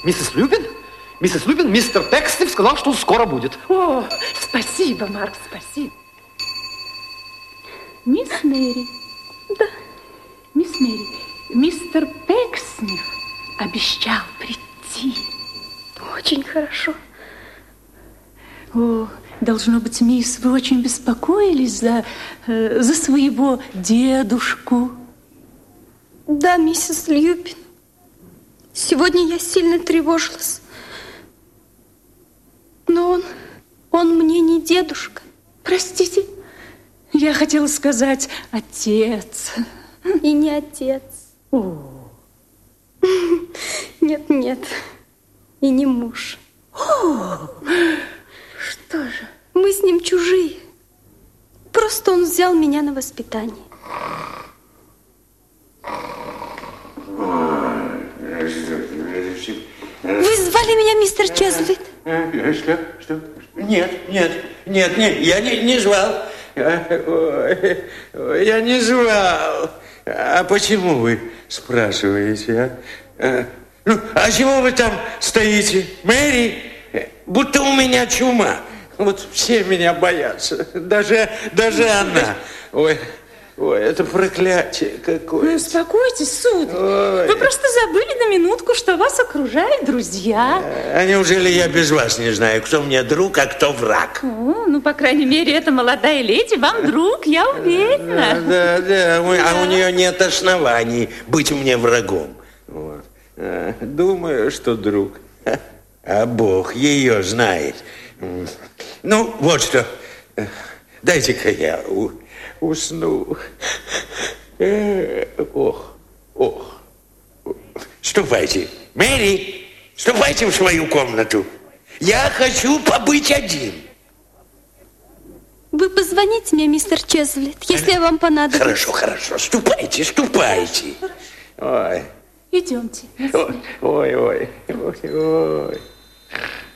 Миссис Люпин? Миссис Люпин, мистер Пекснев сказал, что он скоро будет. О, спасибо, Марк, спасибо. Мисс Мэри. Да. Мисс Мэри, мистер Пекснев обещал прийти. Очень хорошо. О, должно быть, мисс, вы очень беспокоились за своего дедушку. Да, миссис Люпин. Сегодня я сильно тревожилась. Но он мне не дедушка. Простите, я хотела сказать отец. И не отец. О. Нет, нет. И не муж. О, что же? Мы с ним чужие. Просто он взял меня на воспитание. Вы звали меня мистер Чезлит? Что? Нет, я не звал. Я не звал. А почему вы спрашиваете, а? Ну, а чего вы там стоите, Мэри? Будто у меня чума. Вот все меня боятся. Даже она. Ой, это проклятие какое-то. Ну, успокойтесь, сударь. Ой. Вы просто забыли на минутку, что вас окружают друзья. А неужели я без вас не знаю, кто мне друг, а кто враг? О, ну, по крайней мере, эта молодая леди вам друг, я уверена. Да. А у нее нет оснований быть мне врагом. Вот. Думаю, что друг. А Бог ее знает. Ну, вот что. Дайте-ка я усну. Ох. Ступайте. Мэри, ступайте в свою комнату. Я хочу побыть один. Вы позвоните мне, мистер Чезлит, если вам понадобится. Хорошо. Ступайте. Идемте. Ой.